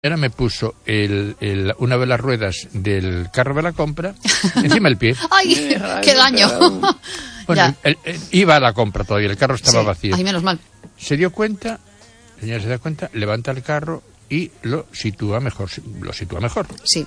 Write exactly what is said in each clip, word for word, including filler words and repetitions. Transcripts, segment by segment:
Ahora me puso el, el, una de las ruedas del carro de la compra encima del pie. ¡Ay, qué daño! Bueno, el, el, iba a la compra todavía, el carro estaba sí. vacío. Ay, menos mal. Se dio cuenta, el señor se da cuenta, levanta el carro y lo sitúa mejor. Lo sitúa mejor. Sí.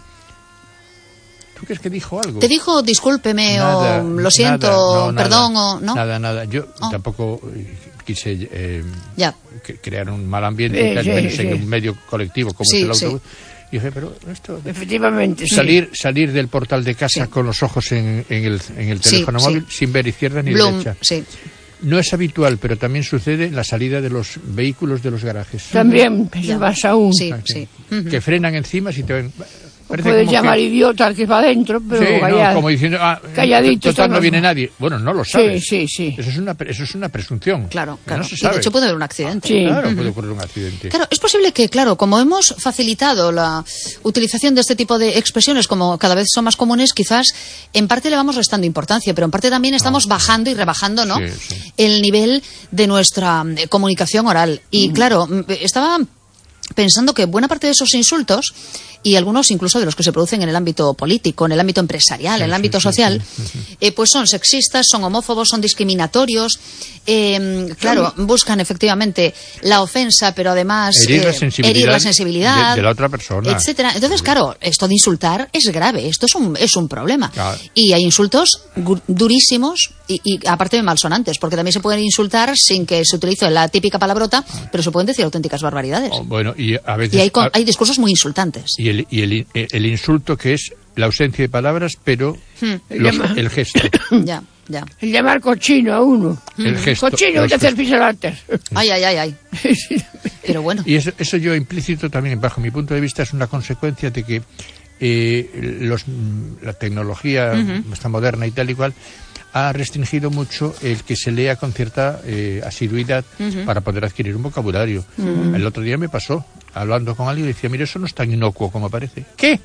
¿Tú crees que dijo algo? ¿Te dijo discúlpeme nada, o lo siento, nada, no, perdón nada, o no? Nada, nada. Yo oh. tampoco quise eh, ya. crear un mal ambiente, eh, sí, menos sí. en un medio colectivo como sí, es el autobús. Sí. Y dije, pero esto... Efectivamente, salir, sí. salir del portal de casa sí. con los ojos en, en, el, en el teléfono sí, móvil sí. sin ver izquierda ni Bloom, derecha. Sí. No es habitual, pero también sucede en la salida de los vehículos de los garajes. También, uh-huh. vas aún. Sí, ah, sí. Uh-huh. Que frenan encima si te ven... Puedes llamar que... idiota al que va adentro, pero sí, callad, no, como diciendo, ah, calladito. Total, no viene nadie. Bueno, no lo sabes. Sí, sí, sí. Eso es una, eso es una presunción. Claro, claro. No se sabe. Y de hecho puede haber un accidente. Sí. Claro, uh-huh. puede ocurrir un accidente. Claro, es posible que, claro, como hemos facilitado la utilización de este tipo de expresiones, como cada vez son más comunes, quizás en parte le vamos restando importancia, pero en parte también estamos ah, bajando y rebajando, ¿no? Sí, sí. El nivel de nuestra eh, comunicación oral. Y uh-huh. claro, estaba pensando que buena parte de esos insultos, y algunos incluso de los que se producen en el ámbito político, en el ámbito empresarial, sí, en el ámbito sí, social, sí, sí, sí. Eh, pues son sexistas, son homófobos, son discriminatorios, eh, claro, sí. buscan efectivamente la ofensa, pero además herir la eh, sensibilidad, herir la sensibilidad de, de la otra persona, etcétera. Entonces, sí. claro, esto de insultar es grave, esto es un, es un problema. Claro. Y hay insultos durísimos y, y aparte de malsonantes, porque también se pueden insultar sin que se utilice la típica palabrota, pero se pueden decir auténticas barbaridades. Oh, bueno, y a veces... Y hay, hay discursos muy insultantes. Y el, y el, el insulto que es la ausencia de palabras, pero hmm. los, el gesto. Ya, ya. El llamar cochino a uno. El gesto. Cochino, te haces pisolates. Ay, ay, ay, ay. Pero bueno. Y eso, eso yo implícito también, bajo mi punto de vista, es una consecuencia de que eh, los, la tecnología uh-huh. está moderna y tal y cual ha restringido mucho el que se lea con cierta eh, asiduidad uh-huh. para poder adquirir un vocabulario. Uh-huh. El otro día me pasó, hablando con alguien, y decía, mira, eso no es tan inocuo como parece. ¿Qué?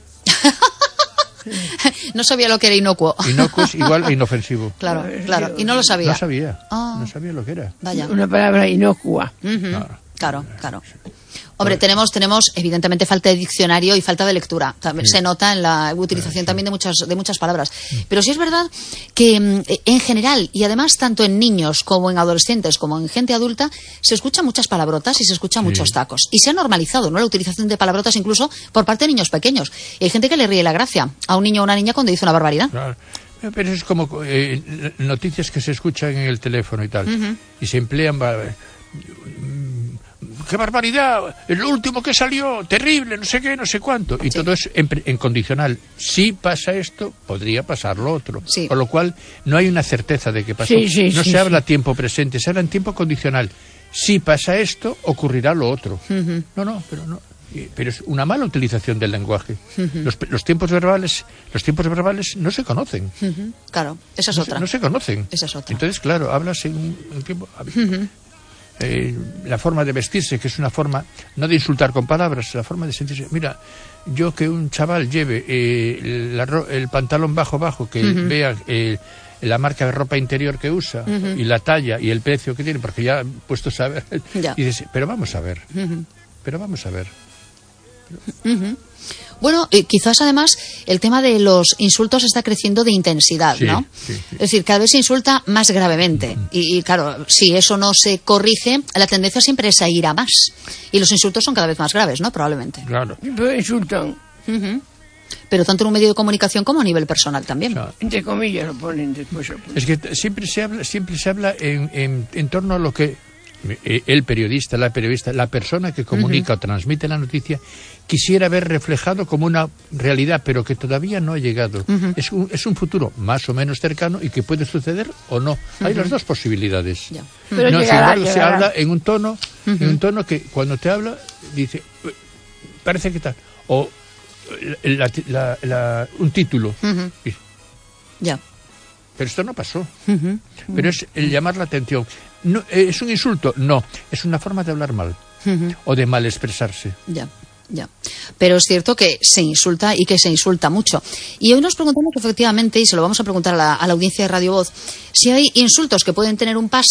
No sabía lo que era inocuo. Inocuo es igual a inofensivo. Claro, claro. Y no lo sabía. No sabía. Ah. No sabía lo que era. Vaya. Una palabra inocua. Uh-huh. Claro, claro. claro. Hombre, tenemos, tenemos evidentemente falta de diccionario y falta de lectura. También sí. Se nota en la utilización sí. también de muchas, de muchas palabras. Pero sí es verdad que en general, y además tanto en niños como en adolescentes como en gente adulta, se escuchan muchas palabrotas y se escuchan sí. muchos tacos. Y se ha normalizado, ¿no?, la utilización de palabrotas incluso por parte de niños pequeños. Y hay gente que le ríe la gracia a un niño o una niña cuando dice una barbaridad. Claro. Pero es como eh, noticias que se escuchan en el teléfono y tal. Uh-huh. Y se emplean... ¡Qué barbaridad! El último que salió, terrible, no sé qué, no sé cuánto. Y sí. todo es en, en condicional. Si pasa esto, podría pasar lo otro. Sí. Con lo cual, no hay una certeza de que pasó. Sí, sí, no sí, se sí. habla tiempo presente, se habla en tiempo condicional. Si pasa esto, ocurrirá lo otro. Uh-huh. No, no, pero no. Pero es una mala utilización del lenguaje. Uh-huh. Los, los tiempos verbales, los tiempos verbales no se conocen. Uh-huh. Claro, esa es no otra. Se, no se conocen. Esa es otra. Entonces, claro, hablas en un, un tiempo. Uh-huh. Eh, la forma de vestirse, que es una forma no de insultar con palabras, la forma de sentirse. Mira, yo que un chaval lleve eh, la, el pantalón bajo bajo, que uh-huh. vea eh, la marca de ropa interior que usa uh-huh. y la talla y el precio que tiene, porque ya puesto a saber, ya. y dices, pero vamos a ver, uh-huh. pero vamos a ver. Uh-huh. Bueno, eh, quizás además el tema de los insultos está creciendo de intensidad, sí, ¿no? Sí, sí. Es decir, cada vez se insulta más gravemente. Uh-huh. y, y claro, si eso no se corrige, la tendencia siempre es a ir a más. Y los insultos son cada vez más graves, ¿no? Probablemente. Claro. Pero insultan. Uh-huh. Pero tanto en un medio de comunicación como a nivel personal también. O sea, entre comillas lo ponen después. Lo ponen. Es que siempre se habla, siempre se habla en, en, en torno a lo que el periodista, la periodista, la persona que comunica uh-huh. o transmite la noticia quisiera ver reflejado como una realidad, pero que todavía no ha llegado. Uh-huh. Es un, es un futuro más o menos cercano y que puede suceder o no. Uh-huh. Hay las dos posibilidades. Yeah. Pero no, llegará, sin embargo, se habla en un tono, uh-huh. en un tono que cuando te habla dice, parece que tal, o la, la, la, un título. Uh-huh. Y, ya. Pero esto no pasó. Uh-huh. Pero es el llamar la atención. No, ¿es un insulto? No. Es una forma de hablar mal. Uh-huh. O de mal expresarse. Ya, ya. Pero es cierto que se insulta y que se insulta mucho. Y hoy nos preguntamos efectivamente, y se lo vamos a preguntar a la, a la audiencia de Radio Voz, si hay insultos que pueden tener un pase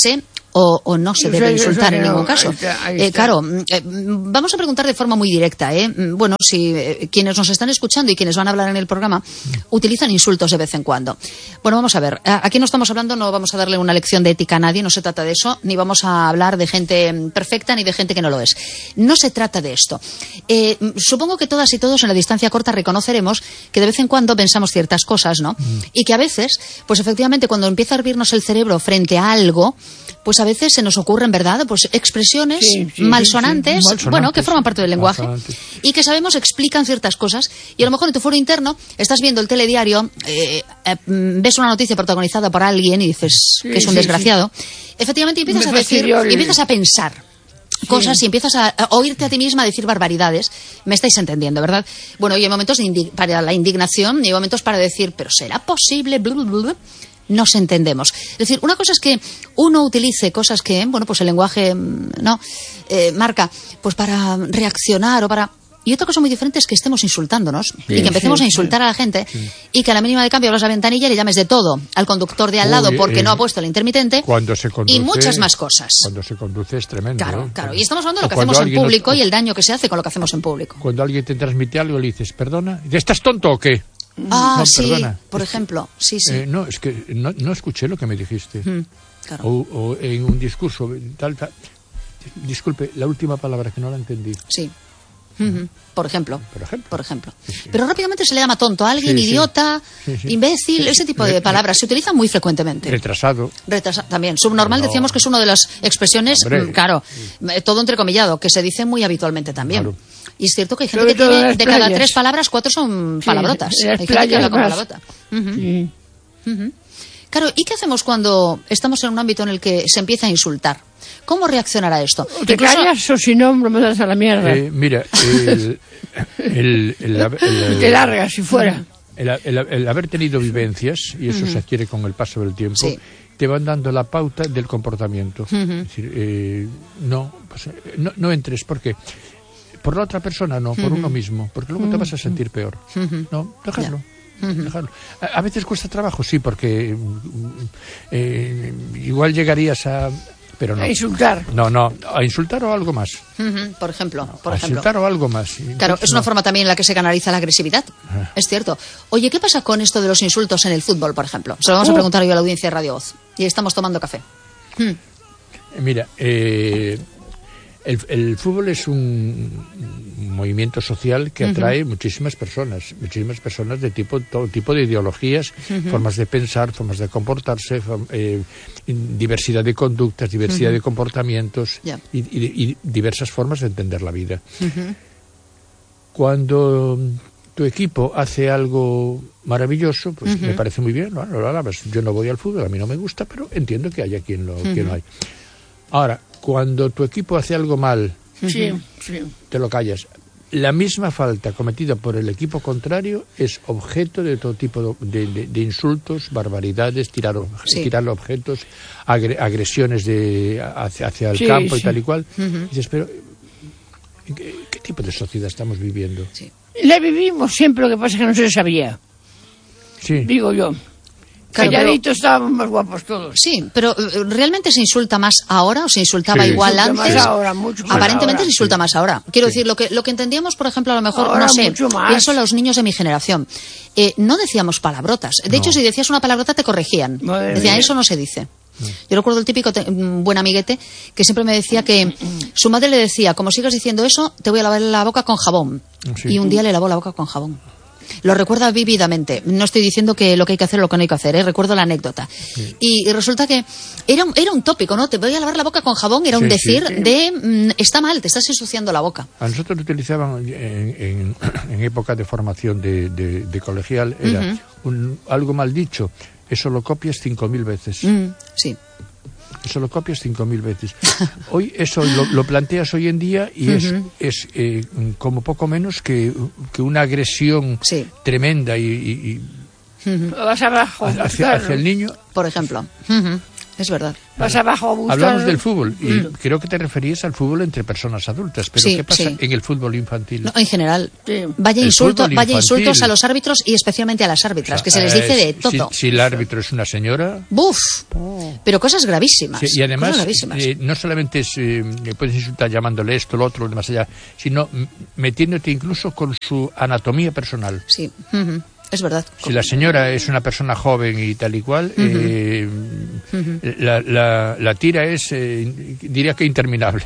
o, o no se debe Eso- eso insultar que en no, ningún caso. ahí está, ahí Eh, está. claro, eh, vamos a preguntar de forma muy directa. ¿eh? Bueno, si eh, quienes nos están escuchando y quienes van a hablar en el programa utilizan insultos de vez en cuando. Bueno, vamos a ver. A- Aquí no estamos hablando, no vamos a darle una lección de ética a nadie, no se trata de eso, ni vamos a hablar de gente mm, perfecta ni de gente que no lo es. No se trata de esto. Eh, mm, supongo que todas y todos en la distancia corta reconoceremos que de vez en cuando pensamos ciertas cosas, ¿no? Y que a veces, pues efectivamente, cuando empieza a hervirnos el cerebro frente a algo, pues a veces se nos ocurren, ¿verdad? Pues expresiones Sí, sí, malsonantes, sí, sí. Malsonantes, bueno, que forman parte del lenguaje malsonantes. y que sabemos explican ciertas cosas. Y a lo mejor en tu foro interno estás viendo el telediario, eh, eh, mm, ves una noticia protagonizada por alguien y dices Sí, que es un sí, desgraciado. Efectivamente, y empiezas Me a decir, fastidió el- y empiezas a pensar cosas y empiezas a, a oírte a ti misma decir barbaridades. Me estáis entendiendo, ¿verdad? Bueno, y hay momentos de indi- para la indignación y hay momentos para decir, pero ¿será posible? Blu, blu, blu. Nos entendemos. Es decir, una cosa es que uno utilice cosas que, bueno, pues el lenguaje, mm, no, eh, marca, pues para reaccionar o para... Y otra cosa muy diferente es que estemos insultándonos y que empecemos sí, a insultar a la gente y que a la mínima de cambio abras la ventanilla y le llames de todo al conductor de al lado Uy, porque eh, no ha puesto el intermitente Cuando se conduce, y muchas más cosas. Cuando se conduce es tremendo. Claro, ¿eh? claro. Y estamos hablando de lo O que cuando hacemos en alguien no- público y el daño que se hace con lo que hacemos en público. Cuando alguien te transmite algo, le dices, perdona, ¿estás tonto o qué? Ah, No, sí, perdona. por ejemplo. Sí, sí. Eh, no, es que no, no escuché lo que me dijiste. Mm, claro. O, o en un discurso, tal, tal. Disculpe, la última palabra que no la entendí. Sí. Ujú. Por ejemplo. Por ejemplo. Por ejemplo. Pero rápidamente se le llama tonto a alguien, Sí, sí. idiota, Sí, sí. imbécil, Sí, ese sí. tipo de Re- palabras se utilizan muy frecuentemente. Retrasado. Retrasa- también. Subnormal No. decíamos que es una de las expresiones, Hombre. mm, claro, eh, todo entrecomillado, que se dice muy habitualmente también. Claro. Y es cierto que hay gente Sobre que todo en tiene, las de cada playas. tres palabras, cuatro son Sí, palabrotas. en las Hay gente que habla playas con más. palabrota. Ujú. Sí. Claro, ¿y qué hacemos cuando estamos en un ámbito en el que se empieza a insultar? ¿Cómo reaccionar a esto? O te Incluso- callas o si no, me mandas a la mierda. Eh, mira, el, el, el, el- el- y te largas si fuera. el- el- el haber tenido vivencias, y eso se adquiere con el paso del tiempo, Sí. te van dando la pauta del comportamiento. Es decir, eh, no, pues, eh, no, no entres, porque por la otra persona no, por uno mismo, porque luego te vas a sentir peor. No, dejarlo. dejarlo. A, a veces cuesta trabajo, sí, porque mm, eh, igual llegarías a... Pero no. A insultar. No, no, a insultar o algo más. Ujú, por ejemplo, por a ejemplo. insultar o algo más. Claro, Entonces, es una no. forma también en la que se canaliza la agresividad. Ah. Es cierto. Oye, ¿qué pasa con esto de los insultos en el fútbol, por ejemplo? Se lo vamos a Uh. preguntar yo a la audiencia de Radio Voz. Y estamos tomando café. Hmm. Mira, eh, el, el fútbol es un movimiento social que atrae muchísimas personas, muchísimas personas de tipo todo tipo de ideologías, formas de pensar, formas de comportarse, fam- eh, diversidad de conductas, diversidad de comportamientos Ya. y, y- y diversas formas de entender la vida. Cuando tu equipo hace algo maravilloso, pues me parece muy bien, ¿no? Lo alabas. Yo no voy al fútbol, a mí no me gusta, pero entiendo que haya quien lo, quien lo hay. Ahora, cuando tu equipo hace algo mal, Sí, sí. te lo callas. La misma falta cometida por el equipo contrario es objeto de todo tipo de, de- de insultos, barbaridades, tirar, ob- Sí. tirar objetos, agre- agresiones de, hacia, hacia el Sí, campo y sí. tal y cual. Y dices, pero ¿qué, qué tipo de sociedad estamos viviendo? Sí. La vivimos siempre, lo que pasa es que no se sabía. Sí. Digo yo. Claro, Calladitos estábamos más guapos todos. Sí, pero eh, ¿realmente se insulta más ahora o se insultaba Sí. igual Se insulta antes? más ahora, mucho más Aparentemente ahora. se insulta más ahora. Quiero decir, lo que, lo que entendíamos, por ejemplo, a lo mejor, Ahora no sé, mucho más. pienso en los niños de mi generación. Eh, no decíamos palabrotas. De hecho, si decías una palabrota te corregían. Madre Decían, mía. eso no se dice. Yo recuerdo el típico te- mm, buen amiguete que siempre me decía que su madre le decía, como sigas diciendo eso, te voy a lavar la boca con jabón. Sí. Y un día le lavó la boca con jabón. Lo recuerda vívidamente. No estoy diciendo que lo que hay que hacer es lo que no hay que hacer, ¿eh? Recuerdo la anécdota. Y, y resulta que era, un- era un tópico, ¿no? Te voy a lavar la boca con jabón, era un Sí, sí. decir de mm, está mal, te estás ensuciando la boca. A nosotros lo utilizaban en, en, en época de formación de, de, de colegial, era un, algo mal dicho, eso lo copias cinco mil veces. Mm, sí. Eso lo copias cinco mil veces. Hoy eso lo, lo planteas hoy en día y es, es eh, como poco menos que, que una agresión Sí. tremenda y, y- y Lo vas abajo. hacia, claro. hacia el niño. Por ejemplo. Ujú. Es verdad. Vas abajo a buscar... Hablamos del fútbol y Mm. creo que te referías al fútbol entre personas adultas, pero Sí, ¿qué pasa sí. en el fútbol infantil? No, en general. Sí. Vaya, El insulto, fútbol vaya infantil. insultos a los árbitros y especialmente a las árbitras, que se les dice de Eh, todo. Si, si el árbitro es una señora... ¡Buf! Pero cosas gravísimas. Sí, y además, cosas gravísimas. eh, no solamente es, eh, puedes insultar llamándole esto, lo otro, lo demás allá, sino m- metiéndote incluso con su anatomía personal. Sí, ujú, es verdad. Si la señora es una persona joven y tal y cual, eh, la, la, la tira es, eh, diría que interminable.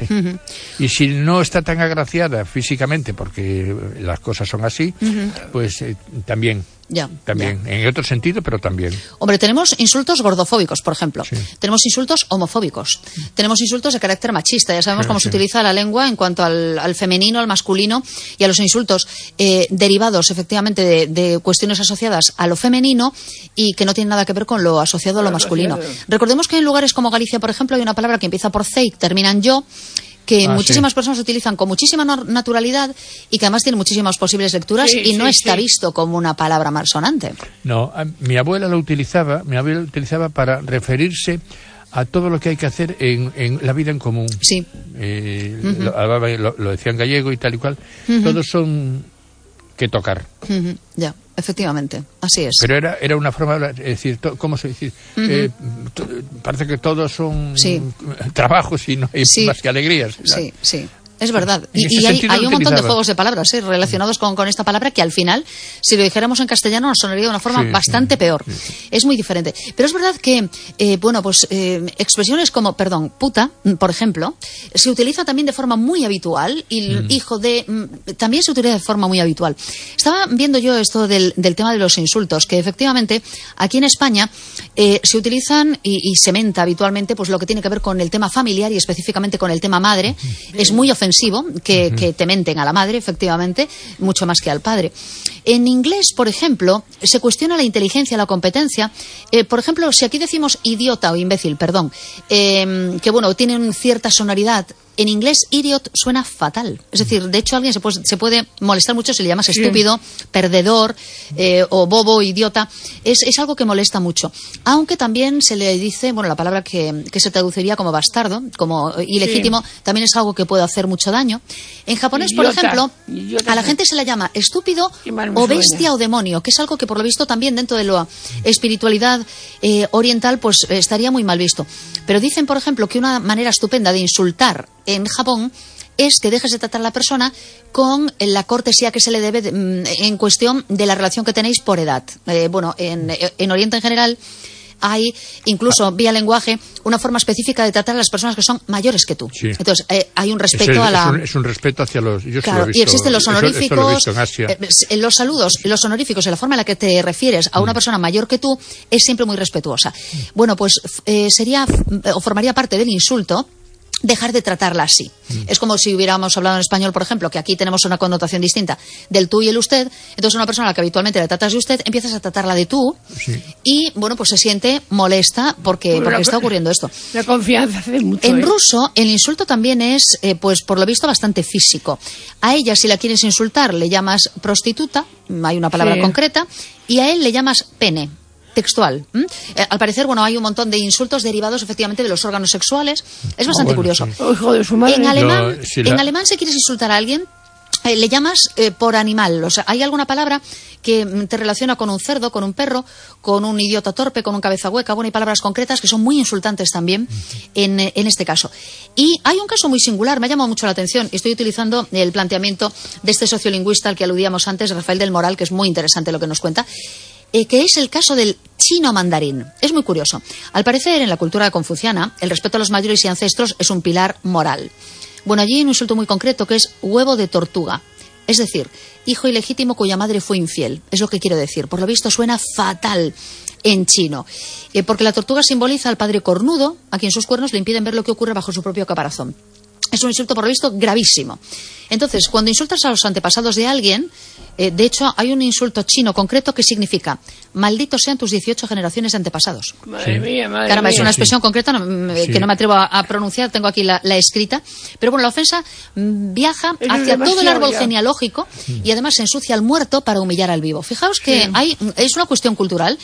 Y si no está tan agraciada físicamente, porque las cosas son así, pues eh, también. Ya, También, en otro sentido, pero también. Hombre, tenemos insultos gordofóbicos, por ejemplo. Sí. Tenemos insultos homofóbicos. Tenemos insultos de carácter machista. Ya sabemos Sí, cómo sí. se utiliza la lengua en cuanto al, al femenino, al masculino y a los insultos eh, derivados, efectivamente, de, de cuestiones asociadas a lo femenino y que no tienen nada que ver con lo asociado a lo masculino. Recordemos que en lugares como Galicia, por ejemplo, hay una palabra que empieza por ce y termina en yo, que Ah, muchísimas sí. personas utilizan con muchísima nor- naturalidad y que además tiene muchísimas posibles lecturas Sí, y no sí, está sí. visto como una palabra malsonante. No, a- mi abuela lo utilizaba, mi abuela lo utilizaba para referirse a todo lo que hay que hacer en, en la vida en común. Sí. Eh, lo, hablaba- lo- lo decía en gallego y tal y cual. Todos son que tocar. Ujú, ya, efectivamente, así es. Pero era era una forma de hablar, es decir, to- ¿cómo se dice? Eh, to- parece que todos son Sí. trabajos y no hay Sí. más que alegrías. Sí, sí. Es verdad. En Y, ese y hay, sentido hay lo un montón de utilizaba. juegos de palabras ¿eh? relacionados con, con esta palabra que al final, si lo dijéramos en castellano, nos sonaría de una forma Sí, bastante sí, peor. Es muy diferente. Pero es verdad que, eh, bueno, pues eh, expresiones como, perdón, puta, mm, por ejemplo, se utiliza también de forma muy habitual y el hijo de mm, también se utiliza de forma muy habitual. Estaba viendo yo esto del, del tema de los insultos, que efectivamente aquí en España eh, se utilizan y, y se menta habitualmente pues lo que tiene que ver con el tema familiar y específicamente con el tema madre. Es muy ofensivo que, que te menten a la madre, efectivamente, mucho más que al padre. En inglés, por ejemplo, se cuestiona la inteligencia, la competencia. Eh, por ejemplo, si aquí decimos idiota o imbécil, perdón, eh, que bueno, tienen cierta sonoridad. En inglés, idiot suena fatal. Es decir, de hecho, alguien se puede, se puede molestar mucho si le llamas estúpido, perdedor eh, o bobo, idiota. Es, es algo que molesta mucho. Aunque también se le dice, bueno, la palabra que, que se traduciría como bastardo, como ilegítimo, también es algo que puede hacer mucho daño. En japonés, por Idiota. ejemplo, Idiota. a la gente se le llama estúpido Qué mal me o suena. bestia o demonio, que es algo que por lo visto también dentro de la espiritualidad eh, oriental pues eh, estaría muy mal visto. Pero dicen, por ejemplo, que una manera estupenda de insultar en Japón es que dejes de tratar a la persona con la cortesía que se le debe de, mm, en cuestión de la relación que tenéis por edad. Eh, bueno, en, en Oriente en general hay, incluso vía lenguaje, una forma específica de tratar a las personas que son mayores que tú. Sí. Entonces, eh, hay un respeto Eso es, a la... es, un, es un respeto hacia los... Yo sí Claro, lo he visto, y existen los eso- honoríficos, eso lo he visto en Asia. eh, eh, los saludos, los honoríficos, y la forma en la que te refieres a una persona mayor que tú es siempre muy respetuosa. Bueno, pues eh, sería f- o formaría parte del insulto dejar de tratarla así. Es como si hubiéramos hablado en español, por ejemplo, que aquí tenemos una connotación distinta del tú y el usted. Entonces, una persona a la que habitualmente le tratas de usted, empiezas a tratarla de tú Sí. y, bueno, pues se siente molesta porque, Bueno, porque la- está ocurriendo esto. La confianza hace mucho. En ¿eh? ruso, el insulto también es, eh, pues por lo visto, bastante físico. A ella, si la quieres insultar, le llamas prostituta, hay una palabra Sí. concreta, y a él le llamas pene. Textual. ¿m? Eh, al parecer, bueno, hay un montón de insultos derivados efectivamente de los órganos sexuales. Es bastante bueno, curioso. sí. Oh, hijo de su madre. En alemán, Lo- si en la- alemán, si quieres insultar a alguien, eh, le llamas eh, por animal. O sea, hay alguna palabra que mm, te relaciona con un cerdo, con un perro, con un idiota torpe, con un cabeza hueca. Bueno, hay palabras concretas que son muy insultantes también en, eh, en este caso. Y hay un caso muy singular, me ha llamado mucho la atención. y Estoy utilizando el planteamiento de este sociolingüista al que aludíamos antes, Rafael del Moral, que es muy interesante lo que nos cuenta. Eh, que es el caso del chino mandarín. Es muy curioso. Al parecer, en la cultura confuciana, el respeto a los mayores y ancestros es un pilar moral. Bueno, allí hay un insulto muy concreto que es huevo de tortuga. Es decir, hijo ilegítimo cuya madre fue infiel. Es lo que quiero decir. Por lo visto suena fatal en chino. Eh, porque la tortuga simboliza al padre cornudo, a quien sus cuernos le impiden ver lo que ocurre bajo su propio caparazón. Es un insulto, por lo visto, gravísimo. Entonces, cuando insultas a los antepasados de alguien, eh, de hecho, hay un insulto chino concreto que significa malditos sean tus dieciocho generaciones de antepasados. Madre Sí. mía, madre Caramba, mía. es una expresión concreta no, mm, Sí. que no me atrevo a, a pronunciar, tengo aquí la, la escrita. Pero bueno, la ofensa mm, viaja Eso es hacia todo el demasiado árbol ya. genealógico y además se ensucia al muerto para humillar al vivo. Fijaos que Sí. hay, es una cuestión cultural.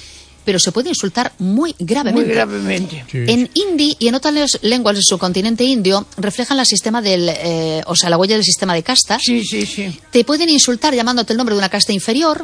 pero se puede insultar muy gravemente. Muy gravemente. Sí. En hindi y en otras lenguas del subcontinente indio reflejan la sistema del, eh, o sea, la huella del sistema de castas. Sí, sí, sí. Te pueden insultar llamándote el nombre de una casta inferior,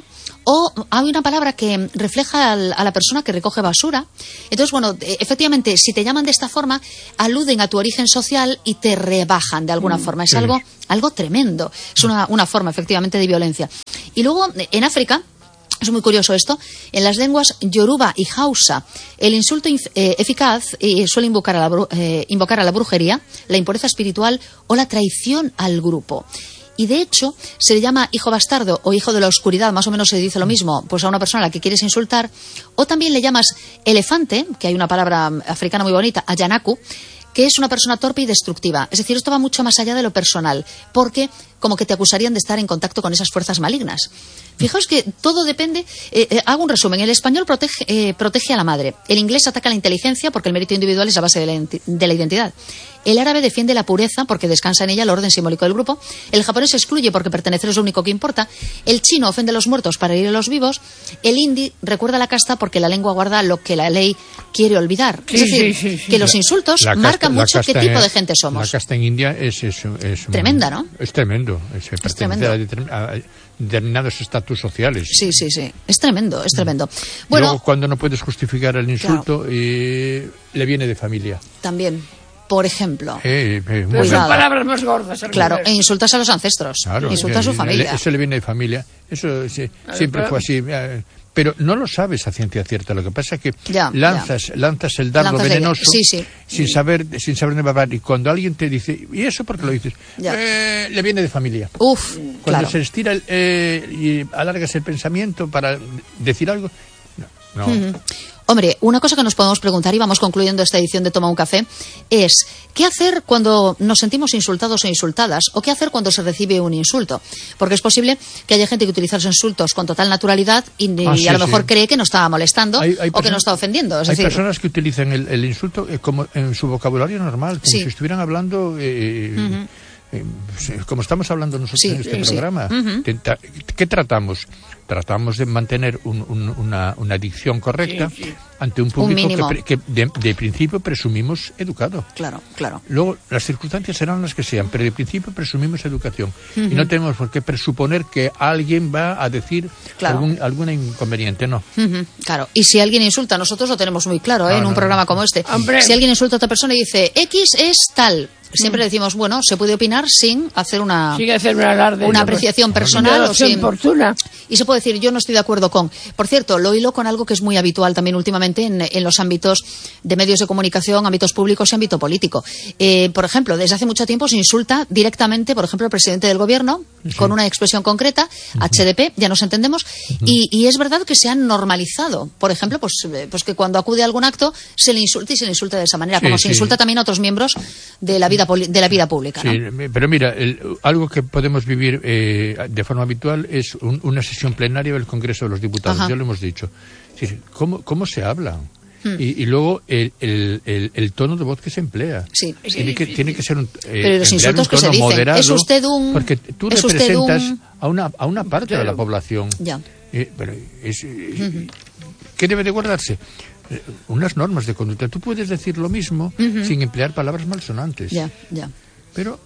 o hay una palabra que refleja al, a la persona que recoge basura. Entonces, bueno, efectivamente, si te llaman de esta forma, aluden a tu origen social y te rebajan de alguna forma. Es Sí. algo, algo tremendo. Es una, una forma, efectivamente, de violencia. Y luego, en África, es muy curioso esto, en las lenguas yoruba y hausa, el insulto inf- eh, eficaz eh, suele invocar a, la bru- eh, invocar a la brujería, la impureza espiritual o la traición al grupo. Y de hecho, se le llama hijo bastardo o hijo de la oscuridad, más o menos se dice lo mismo, pues a una persona a la que quieres insultar, o también le llamas elefante, que hay una palabra africana muy bonita, ayanaku, que es una persona torpe y destructiva. Es decir, esto va mucho más allá de lo personal, porque como que te acusarían de estar en contacto con esas fuerzas malignas. Fijaos que todo depende. Eh, eh, hago un resumen. El español protege, eh, protege a la madre. El inglés ataca la inteligencia porque el mérito individual es la base de la, de la identidad. El árabe defiende la pureza porque descansa en ella el orden simbólico del grupo. El japonés excluye porque pertenecer es lo único que importa. El chino ofende a los muertos para herir a los vivos. El hindi recuerda la casta porque la lengua guarda lo que la ley quiere olvidar. Sí, es decir, sí, sí, sí. que los insultos La casta- marcan la mucho qué casta tipo en- de gente somos. La casta en India es, es, es Tremenda, ¿no? Es tremendo. Es, pertenece tremendo. a determin- a determinados estatus sociales. Sí, sí, sí. Es tremendo, es tremendo. Bueno, Luego, cuando no puedes justificar el insulto, eh, le viene de familia. también, por ejemplo, Eh, eh, muy Pero bien. son Cuidado. palabras más gordas. claro, algunas. e insultas a los ancestros, Claro, insultas a su eh, familia. le- Eso le viene de familia. Eso sí, ver, siempre pero- fue así. eh, Pero no lo sabes a ciencia cierta. Lo que pasa es que Ya, lanzas, lanzas el dardo Lanzas de- venenoso sí, sí. sin saber, sin saber de hablar. Y cuando alguien te dice, ¿y eso por qué lo dices? Ya. Eh, le viene de familia. Uf, Cuando claro. se estira el, eh, y alargas el pensamiento para decir algo, no. no. Hombre, una cosa que nos podemos preguntar, y vamos concluyendo esta edición de Toma un Café, es ¿qué hacer cuando nos sentimos insultados o insultadas? ¿O qué hacer cuando se recibe un insulto? Porque es posible que haya gente que utiliza los insultos con total naturalidad y, Ah, y sí, a lo mejor sí. cree que nos está molestando Hay- hay o que personas- nos está ofendiendo. Es Hay decir, personas que utilizan el, el insulto eh, como en su vocabulario normal, como Sí. si estuvieran hablando, eh, eh, como estamos hablando nosotros Sí, en este sí, sí. programa. Ujú. Tenta- ¿Qué tratamos? Tratamos de mantener un- un- una, una dicción correcta Sí, sí. ante un público que, mínimo. pre- que de, de principio presumimos educado. claro, claro. Luego, las circunstancias serán las que sean, pero de principio presumimos educación. Y no tenemos por qué presuponer que alguien va a decir Claro. algún, algún inconveniente, no. Ujú, claro, y si alguien insulta, nosotros lo tenemos muy claro, ¿eh? No, en un no, programa no. como este. Hombre. Si alguien insulta a otra persona y dice X es tal, siempre decimos, bueno, se puede opinar sin hacer una, Sigue hacer un alarde. una ¿no? apreciación Una personal o opción sin... oportuna. Y se puede decir, yo no estoy de acuerdo con. Por cierto, lo hilo con algo que es muy habitual también últimamente en, en los ámbitos de medios de comunicación, ámbitos públicos y ámbito político. Eh, por ejemplo, desde hace mucho tiempo se insulta directamente, por ejemplo, al presidente del gobierno con una expresión concreta, H D P, ya nos entendemos, y, y es verdad que se han normalizado. Por ejemplo, pues, eh, pues que cuando acude a algún acto se le insulte y se le insulta de esa manera, Sí, como sí. se insulta también a otros miembros de la vida, poli- de la vida pública. ¿no? Sí, pero mira, el- algo que podemos vivir eh, de forma habitual es un- una sesión plenaria del Congreso de los Diputados, Ajá. ya lo hemos dicho. Sí, sí, ¿cómo, cómo se habla? Y, y luego el, el, el, el tono de voz que se emplea. Sí. Tiene que, tiene que ser un, eh, Pero los emplear insultos un que se tono dicen, moderado, es usted un- porque tú es usted representas un- a, una, a una parte de la población. Ya. Eh, pero es, eh, ¿qué debe de guardarse? Eh, Unas normas de conducta. Tú puedes decir lo mismo sin emplear palabras malsonantes. Ya, ya. Pero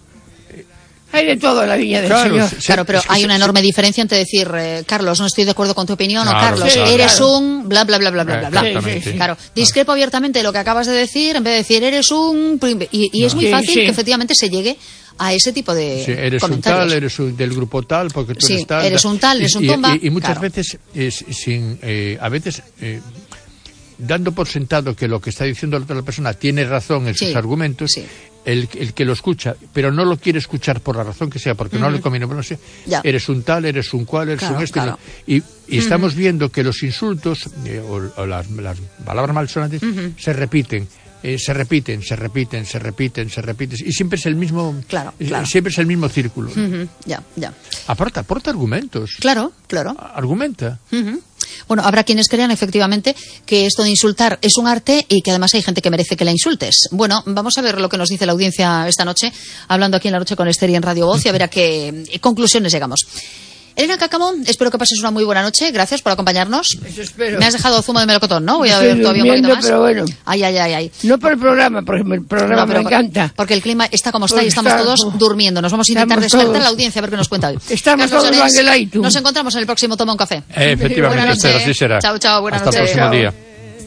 Hay de todo en la viña del Claro, Señor. sí. Claro, pero es que hay se- una se- enorme diferencia entre decir, eh, Carlos, no estoy de acuerdo con tu opinión, o Claro, Carlos, sí, eres claro. un bla, bla, bla, bla, bla, bla, bla. Exactamente. Claro, discrepo abiertamente de lo que acabas de decir, en vez de decir, eres un... prim- Y, y es muy Sí, fácil sí. que efectivamente se llegue a ese tipo de Sí, eres un comentarios. tal, eres un- del grupo tal, porque tú Sí, eres tal. eres un tal, eres un y, tumba, Y, y muchas claro. veces, es, sin, eh, a veces, eh, dando por sentado que lo que está diciendo la otra persona tiene razón en Sí, sus argumentos, sí. el, el que lo escucha, pero no lo quiere escuchar por la razón que sea, porque no le conviene, no sé, Ya. eres un tal, eres un cual, eres Claro, un este. claro. Y, y estamos viendo que los insultos eh, o, o las, las palabras malsonantes se repiten. Eh, se repiten, se repiten, se repiten, se repiten, y siempre es el mismo, Claro, eh, claro. siempre es el mismo círculo. Ujú, ya, ya. Aporta, aporta argumentos. Claro, claro. Argumenta. Ujú. Bueno, habrá quienes crean efectivamente que esto de insultar es un arte y que además hay gente que merece que la insultes. Bueno, vamos a ver lo que nos dice la audiencia esta noche, hablando aquí en La Noche con Esther y en Radio Voz, y a ver a qué conclusiones llegamos. Elena Cáccamo, espero que pases una muy buena noche. Gracias por acompañarnos. Eso espero. Me has dejado zumo de melocotón, ¿no? Voy a Estoy beber todavía un poquito durmiendo, más. pero bueno. Ay, ay, ay, ay. No por el programa, porque el programa No, pero me por- encanta. Porque el clima está como está Porque y estamos está- todos durmiendo. Nos vamos a intentar Estamos despertar todos- la audiencia a ver qué nos cuenta hoy. Estamos Carlos todos Llorens, Ángela y tú. Nos encontramos en el próximo Toma un Café. Eh, efectivamente, Buenas Esther, noches. así será. Chao, chao, buenas Hasta el noches. próximo Chao. día.